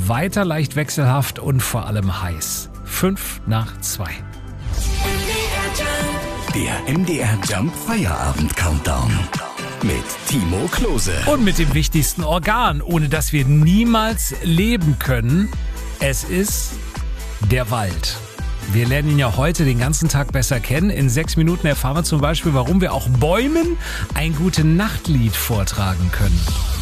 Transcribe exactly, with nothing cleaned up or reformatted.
weiter leicht wechselhaft und vor allem heiß. Fünf nach zwei. Der M D R Jump Feierabend Countdown mit Timo Klose. Und mit dem wichtigsten Organ, ohne das wir niemals leben können. Es ist der Wald. Wir lernen ihn ja heute den ganzen Tag besser kennen. In sechs Minuten erfahren wir zum Beispiel, warum wir auch Bäumen ein Gute-Nacht-Lied vortragen können.